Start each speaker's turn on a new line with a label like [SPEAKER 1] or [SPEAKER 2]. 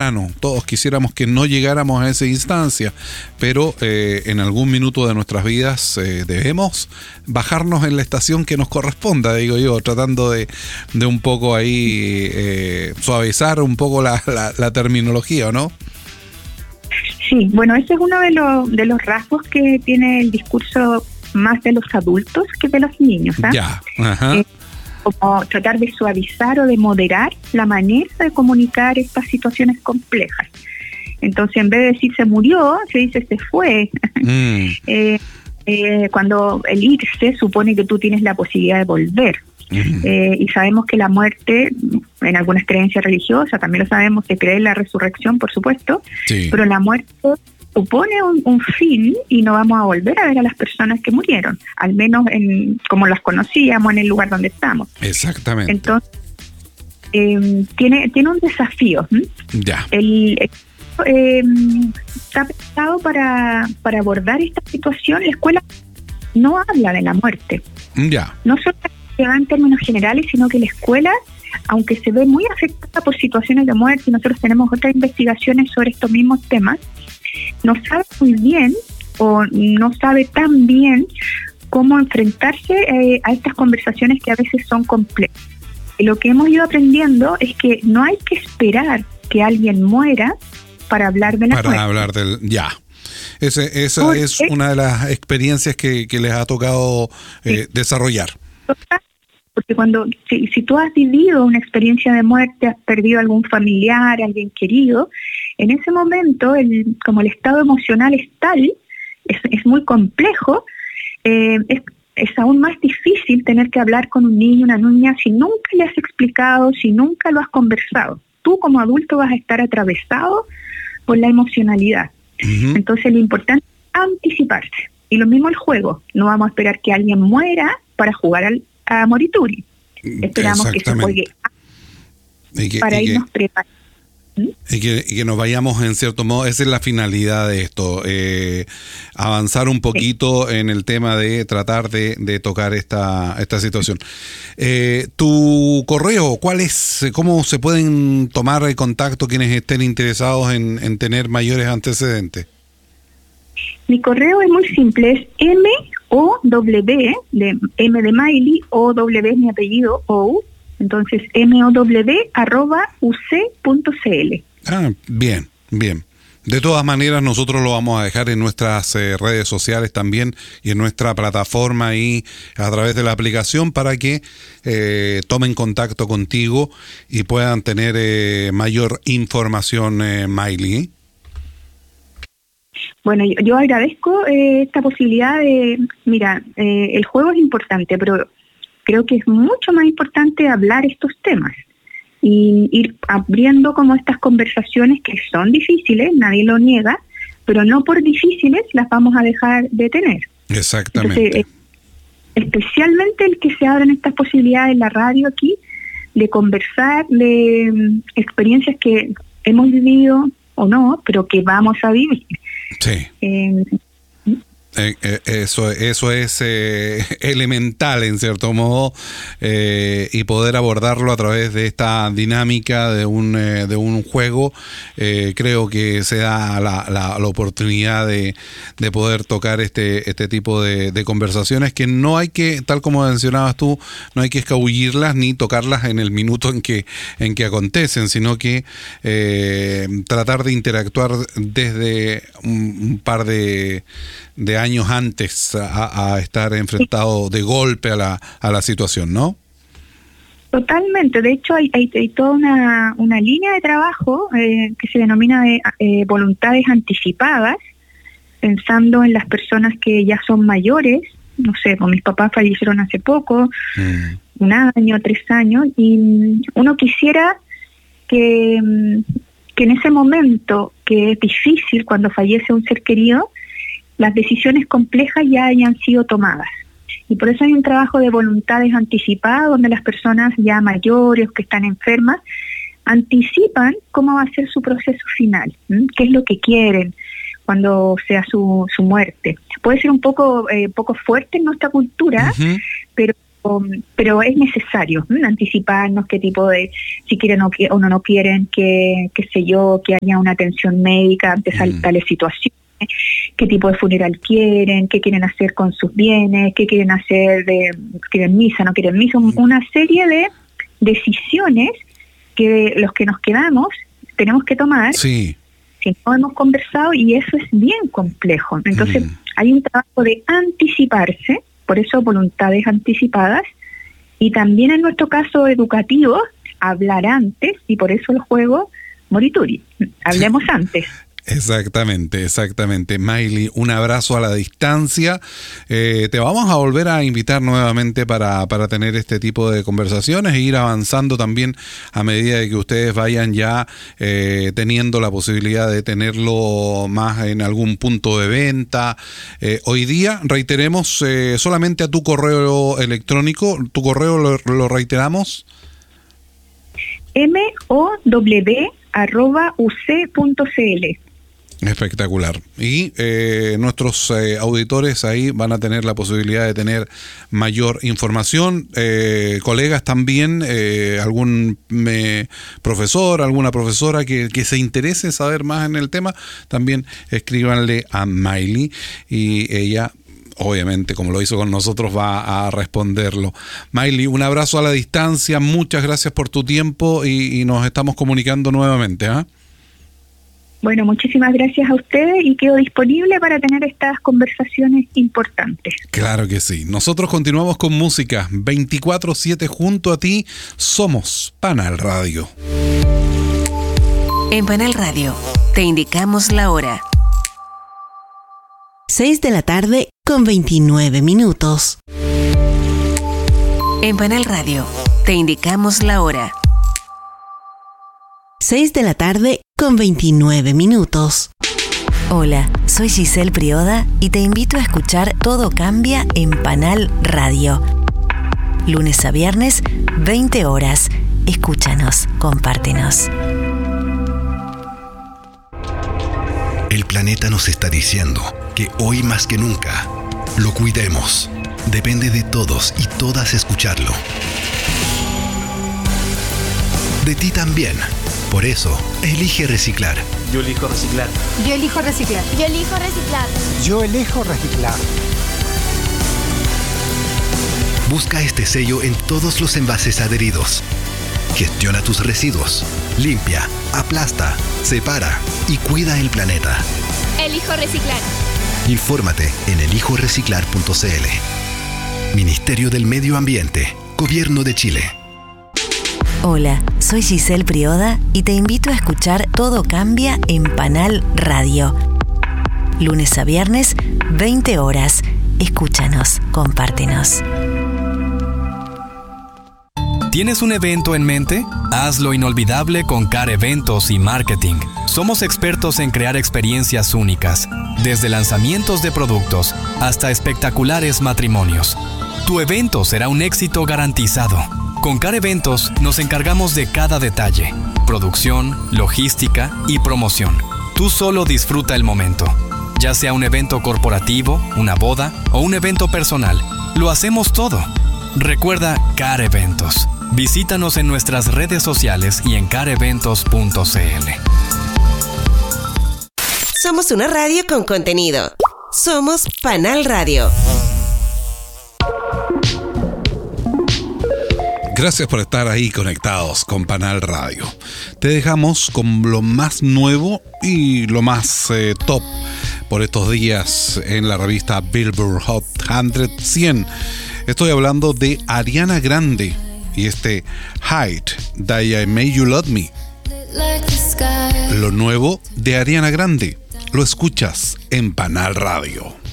[SPEAKER 1] temprano. Todos quisiéramos que no llegáramos a esa instancia, pero en algún minuto de nuestras vidas debemos bajarnos en la estación que nos corresponda, digo yo, tratando de un poco ahí suavizar un poco la terminología, ¿o no?
[SPEAKER 2] Sí, bueno, ese es uno de los rasgos que tiene el discurso más de los adultos que de los niños, ¿ah?
[SPEAKER 1] Ya, ajá.
[SPEAKER 2] Como tratar de suavizar o de moderar la manera de comunicar estas situaciones complejas. Entonces, en vez de decir se murió, se dice se fue. Cuando el irse supone que tú tienes la posibilidad de volver. Y sabemos que la muerte, en algunas creencias religiosas, también lo sabemos, se cree en la resurrección, por supuesto, sí. Pero la muerte supone un fin y no vamos a volver a ver a las personas que murieron, al menos como las conocíamos en el lugar donde estamos.
[SPEAKER 1] Exactamente.
[SPEAKER 2] Entonces, tiene un desafío.
[SPEAKER 1] Ya.
[SPEAKER 2] Está pensado para abordar esta situación. La escuela no habla de la muerte.
[SPEAKER 1] Ya.
[SPEAKER 2] No solo se va en términos generales, sino que la escuela, aunque se ve muy afectada por situaciones de muerte, y nosotros tenemos otras investigaciones sobre estos mismos temas, no sabe muy bien o no sabe tan bien cómo enfrentarse a estas conversaciones que a veces son complejas. Y lo que hemos ido aprendiendo es que no hay que esperar que alguien muera para hablar de la muerte. Para hablar
[SPEAKER 1] del... Ya. Esa es una de las experiencias que les ha tocado desarrollar.
[SPEAKER 2] Porque si tú has vivido una experiencia de muerte, has perdido algún familiar, alguien querido, en ese momento, como el estado emocional es tal, es muy complejo, es aún más difícil tener que hablar con un niño, una niña, si nunca le has explicado, si nunca lo has conversado. Tú como adulto vas a estar atravesado por la emocionalidad. Uh-huh. Entonces lo importante es anticiparse. Y lo mismo el juego. No vamos a esperar que alguien muera para jugar a Morituri. Esperamos que se juegue para irnos preparando.
[SPEAKER 1] Y que nos vayamos, en cierto modo, esa es la finalidad de esto, avanzar un poquito en el tema de tratar de tocar esta situación. Tu correo, ¿cuál es? ¿Cómo se pueden tomar el contacto quienes estén interesados en tener mayores antecedentes?
[SPEAKER 2] Mi correo es muy simple, es M-O-W, M de Miley, O-W es mi apellido, O, entonces mow@uc.cl.
[SPEAKER 1] Bien. De todas maneras, nosotros lo vamos a dejar en nuestras redes sociales también y en nuestra plataforma y a través de la aplicación para que tomen contacto contigo y puedan tener mayor información, Miley.
[SPEAKER 2] Bueno, yo agradezco esta posibilidad de... Mira, el juego es importante, pero creo que es mucho más importante hablar estos temas y ir abriendo como estas conversaciones que son difíciles, nadie lo niega, pero no por difíciles las vamos a dejar de tener.
[SPEAKER 1] Exactamente.
[SPEAKER 2] Entonces, especialmente el que se abran estas posibilidades en la radio aquí, de conversar de experiencias que hemos vivido o no, pero que vamos a vivir.
[SPEAKER 1] Sí. Eso es elemental en cierto modo, y poder abordarlo a través de esta dinámica de un juego, creo que se da la oportunidad de poder tocar este tipo de conversaciones que no hay que, tal como mencionabas tú, no hay que escabullirlas ni tocarlas en el minuto en que acontecen, sino que tratar de interactuar desde un par de años antes a estar enfrentado de golpe a la situación, ¿no?
[SPEAKER 2] Totalmente. De hecho, hay toda una línea de trabajo que se denomina de voluntades anticipadas, pensando en las personas que ya son mayores. No sé, pues mis papás fallecieron hace poco, 1 año, 3 años, y uno quisiera que en ese momento que es difícil cuando fallece un ser querido, las decisiones complejas ya hayan sido tomadas. Y por eso hay un trabajo de voluntades anticipadas, donde las personas ya mayores, que están enfermas, anticipan cómo va a ser su proceso final, qué es lo que quieren cuando sea su muerte. Puede ser un poco fuerte en nuestra cultura, uh-huh, pero pero es necesario anticiparnos qué tipo de, si quieren o no quieren, qué sé yo, que haya una atención médica ante tales situaciones, qué tipo de funeral quieren, qué quieren hacer con sus bienes, qué quieren hacer, quieren misa, no quieren misa, una serie de decisiones que los que nos quedamos tenemos que tomar.
[SPEAKER 1] Sí.
[SPEAKER 2] Si no hemos conversado, y eso es bien complejo. Entonces, hay un trabajo de anticiparse, por eso voluntades anticipadas, y también en nuestro caso educativo, hablar antes, y por eso el juego Morituri. Hablemos antes.
[SPEAKER 1] Exactamente. Maily, un abrazo a la distancia. Te vamos a volver a invitar nuevamente para tener este tipo de conversaciones e ir avanzando también a medida de que ustedes vayan ya teniendo la posibilidad de tenerlo más en algún punto de venta. Hoy día, reiteremos, solamente a tu correo electrónico. ¿Tu correo lo reiteramos? mow@uc.cl. Espectacular. Y nuestros auditores ahí van a tener la posibilidad de tener mayor información. Colegas también, algún profesor, alguna profesora que se interese saber más en el tema, también escríbanle a Maily y ella, obviamente, como lo hizo con nosotros, va a responderlo. Maily, un abrazo a la distancia, muchas gracias por tu tiempo y nos estamos comunicando nuevamente, ¿ah?
[SPEAKER 2] Bueno, muchísimas gracias a ustedes y quedo disponible para tener estas conversaciones importantes.
[SPEAKER 1] Claro que sí. Nosotros continuamos con música 24/7 junto a ti. Somos Panal Radio.
[SPEAKER 3] En Panal Radio te indicamos la hora.
[SPEAKER 4] 6:29
[SPEAKER 3] En Panal Radio te indicamos la hora.
[SPEAKER 4] 6:29
[SPEAKER 3] Hola, soy Giselle Prioda y te invito a escuchar Todo Cambia en Panal Radio. Lunes a viernes, 20 horas. Escúchanos, compártenos.
[SPEAKER 5] El planeta nos está diciendo que hoy más que nunca lo cuidemos. Depende de todos y todas escucharlo. De ti también. Por eso, elige reciclar.
[SPEAKER 6] Yo elijo reciclar.
[SPEAKER 7] Yo elijo reciclar.
[SPEAKER 8] Yo elijo reciclar.
[SPEAKER 9] Yo elijo reciclar.
[SPEAKER 5] Busca este sello en todos los envases adheridos. Gestiona tus residuos. Limpia, aplasta, separa y cuida el planeta.
[SPEAKER 8] Elijo reciclar.
[SPEAKER 5] Infórmate en elijoreciclar.cl. Ministerio del Medio Ambiente. Gobierno de Chile.
[SPEAKER 3] Hola, soy Giselle Prioda y te invito a escuchar Todo Cambia en Panal Radio. Lunes a viernes, 20 horas. Escúchanos, compártenos.
[SPEAKER 10] ¿Tienes un evento en mente? Hazlo inolvidable con CAR Eventos y Marketing. Somos expertos en crear experiencias únicas, desde lanzamientos de productos hasta espectaculares matrimonios. Tu evento será un éxito garantizado. Con CAR Eventos nos encargamos de cada detalle: producción, logística y promoción. Tú solo disfruta el momento. Ya sea un evento corporativo, una boda o un evento personal, lo hacemos todo. Recuerda CAR Eventos. Visítanos en nuestras redes sociales y en careventos.cl.
[SPEAKER 4] Somos una radio con contenido. Somos Panal Radio.
[SPEAKER 1] Gracias por estar ahí conectados con Panal Radio. Te dejamos con lo más nuevo y lo más top por estos días en la revista Billboard Hot 100. Estoy hablando de Ariana Grande y este Hide, That I Made You Love Me. Lo nuevo de Ariana Grande lo escuchas en Panal Radio.